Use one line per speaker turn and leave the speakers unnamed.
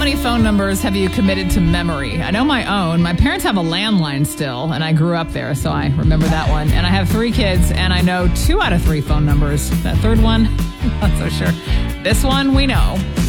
many phone numbers have you committed to memory? I know my own. My parents have a landline still, and I grew up there, so I remember that one. And I have 3 kids, and I know 2 out of 3 phone numbers. That third one, not so sure. This one, we know.